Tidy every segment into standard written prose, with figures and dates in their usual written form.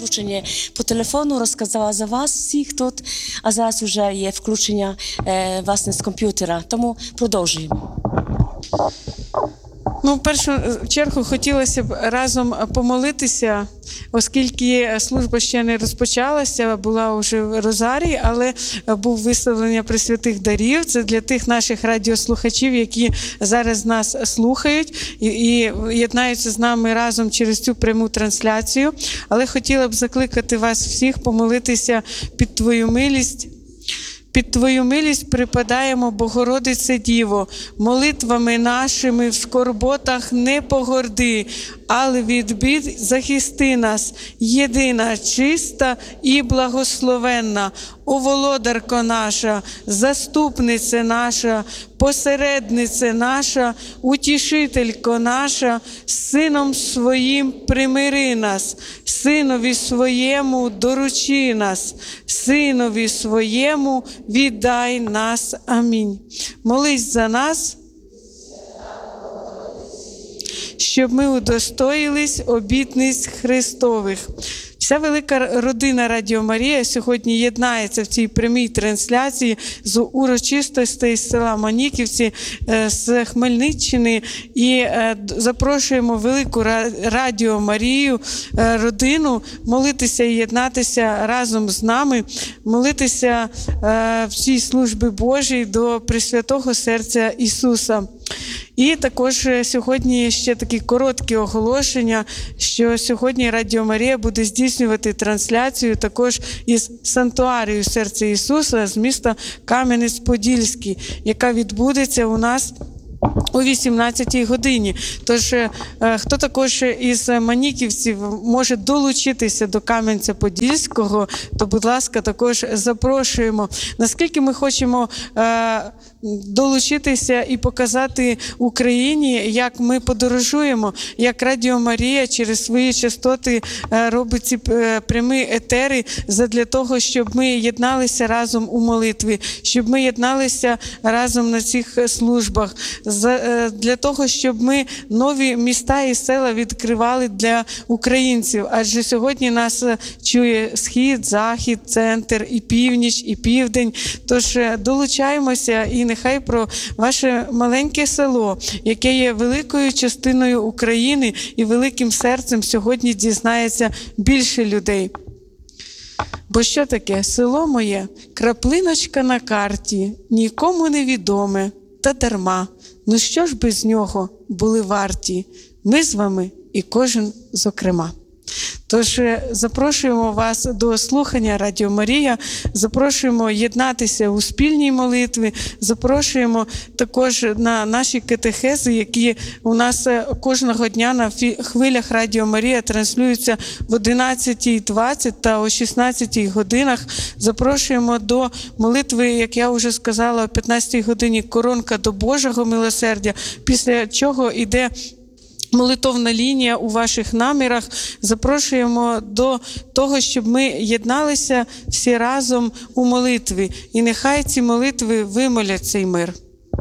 включення по телефону, розказала за вас всіх тут, а зараз вже є включення власне з комп'ютера. Тому продовжуємо. Ну, в першу чергу хотілося б разом помолитися, оскільки служба ще не розпочалася, була вже в Розарії, але був висловлення пресвятих дарів. Це для тих наших радіослухачів, які зараз нас слухають і єднаються з нами разом через цю пряму трансляцію. Але хотіла б закликати вас всіх помолитися під Твою милість. Під Твою милість припадаємо, Богородице Діво, молитвами нашими в скорботах не погорди, але від бід захисти нас, єдина, чиста і благословенна, о володарко наша, заступнице наша, посереднице наша, утішителько наша, з Сином Своїм примири нас, Синові Своєму доручи нас, Синові Своєму віддай нас. Амінь. Молись за нас, щоб ми удостоїлись обітниць Христових. Вся велика родина Радіо Марія сьогодні єднається в цій прямій трансляції з урочистостей з села Маніківці, з Хмельниччини. І запрошуємо велику Радіо Марію, родину, молитися і єднатися разом з нами, молитися в цій службі Божій до Пресвятого Серця Ісуса. І також сьогодні ще такі короткі оголошення, що сьогодні Радіо Марія буде здійснювати трансляцію також із Сантуарію Серця Ісуса з міста Кам'янець-Подільський, яка відбудеться у нас о 18-й годині. Тож, хто також із маніківців може долучитися до Кам'янця-Подільського, то, будь ласка, також запрошуємо. Наскільки ми хочемо долучитися і показати Україні, як ми подорожуємо, як Радіо Марія через свої частоти робить ці прямі етери задля того, щоб ми єдналися разом у молитві, щоб ми єдналися разом на цих службах, для того, щоб ми нові міста і села відкривали для українців. Адже сьогодні нас чує Схід, Захід, Центр, і Північ, і Південь. Тож долучаємося, і нехай про ваше маленьке село, яке є великою частиною України і великим серцем, сьогодні дізнається більше людей. Бо що таке? Село моє – краплиночка на карті, нікому не відоме, та дарма. Ну що ж без нього були варті? Ми з вами і кожен зокрема. Тож запрошуємо вас до слухання Радіо Марія, запрошуємо єднатися у спільній молитві, запрошуємо також на наші катехези, які у нас кожного дня на хвилях Радіо Марія транслюються в 11:20 та о 16 годинах. Запрошуємо до молитви, як я вже сказала, о 15 годині коронка до Божого милосердя, після чого йде молитовна лінія у ваших намірах. Запрошуємо до того, щоб ми єдналися всі разом у молитві. І нехай ці молитви вимолять цей мир.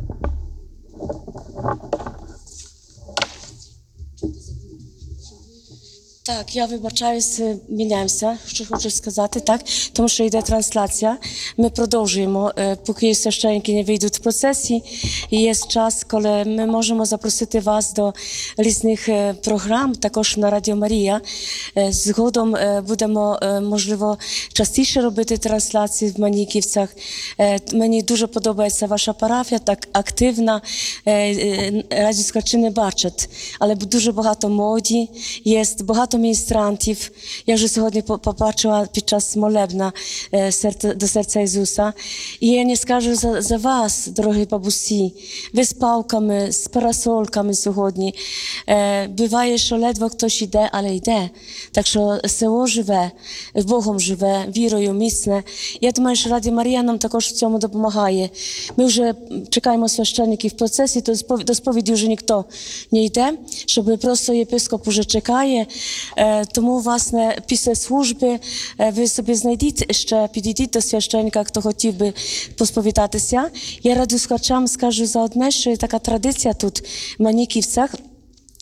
Так, я вибачаюся, міняємося, що хочу сказати, так, тому що йде трансляція. Ми продовжуємо, поки священники не вийдуть в процесі. І є час, коли ми можемо запросити вас до різних програм, також на Радіо Марія. Згодом будемо, можливо, частіше робити трансляції в Маніківцях. Мені дуже подобається ваша парафія, так активна. Радіослухачі не бачать, але дуже багато молоді, є багато міністрантів. Я вже сьогодні побачила під час молебна до серця Ісуса. І я не скажу за вас, дорогі бабусі, ви з палками, з парасолками сьогодні. Буває, що ледве хтось йде, але йде. Так що село живе, Богом живе, вірою міцне. Я думаю, що Радіо Марія нам також в цьому допомагає. Ми вже чекаємо священників в процесі, то до сповіді вже ніхто не йде, щоб просто єпископ вже чекає. Тому, власне, після служби ви собі знайдіть ще, підійдіть до священника, хто хотів би посповідатися. Я радіослухачам скажу за одне, що є така традиція тут в Маніківцях.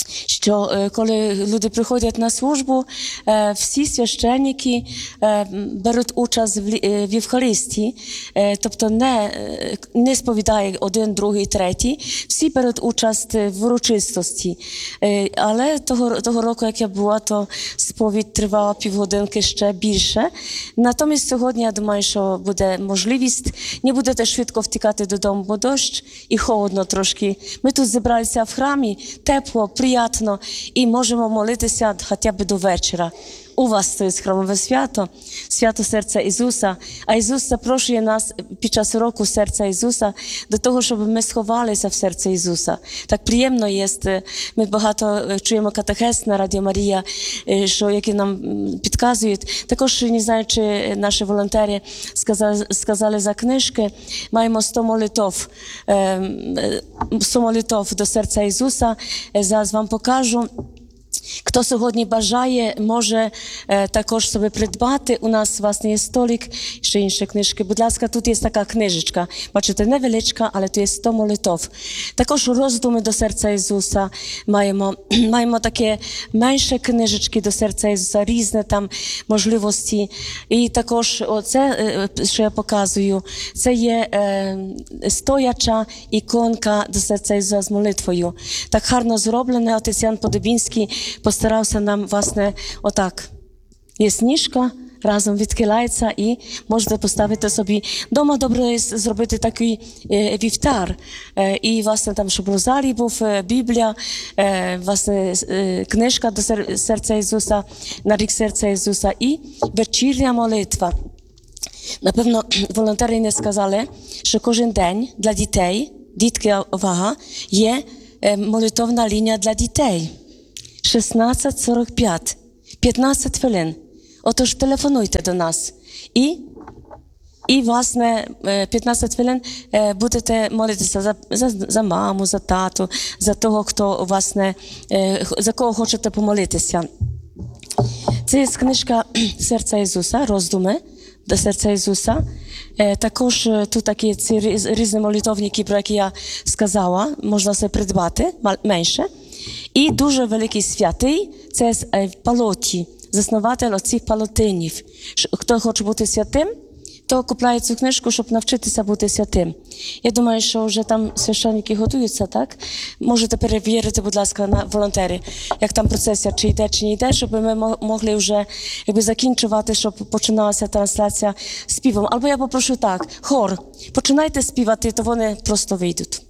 що коли люди приходять на службу, всі священники беруть участь в Євхаристії, тобто не сповідає один, другий, третій, всі беруть участь в урочистості. Але того року, як я була, то сповідь тривала півгодинки ще більше. Натомість сьогодні, я думаю, що буде можливість, не будете швидко втікати додому, бо дощ і холодно трошки. Ми тут зібралися в храмі, тепло, приємно, і можемо молитися хоча б до вечора. У вас це храмове свято, свято серця Ісуса, а Ісус запрошує нас під час року серця Ісуса до того, щоб ми сховалися в серці Ісуса. Так приємно є, ми багато чуємо катехез на Радіо Марія, що які нам підказують. Також, не знаю, чи наші волонтери сказали за книжки, маємо 100 молитов до серця Ісуса, зараз вам покажу. Хто сьогодні бажає, може також собі придбати. У нас, власне, є столик, ще інші книжки. Будь ласка, тут є така книжечка. Бачите, невеличка, але тут є 100 молитов. Також роздуми до серця Ісуса маємо таке менше книжечки до серця Ісуса, різні там можливості. І також оце, що я показую, це є стояча іконка до серця Ісуса з молитвою. Так гарно зроблене, отець Ян Подобінський постарався нам, власне, отак. Є сніжка, разом відхиляється і можете поставити собі. Дома добре зробити такий вівтар. І, власне, там, щоб розарій був, Біблія, власне, книжка до серця Ісуса, на рік серця Ісуса і вечірня молитва. Напевно, волонтери не сказали, що кожен день для дітей, дітки, увага, є молитовна лінія для дітей. 16:45, 15 хвилин. Отож, телефонуйте до нас. І власне, 15 хвилин будете молитися за маму, за тату, за того, хто, власне, за кого хочете помолитися. Це є книжка «Серця Ісуса», роздуми до серця Ісуса. Також тут такі ці різні молитовники, про які я сказала, можна себе придбати, менше. І дуже великий святий – це Палоті, заснуватель оцих палотинів. Хто хоче бути святим, то купляє цю книжку, щоб навчитися бути святим. Я думаю, що вже там священники готуються, так? Можете перевірити, будь ласка, на волонтери, як там процесія, чи йде, чи не йде, щоб ми могли вже закінчувати, щоб починалася трансляція співом. Або я попрошу так, хор, починайте співати, то вони просто вийдуть.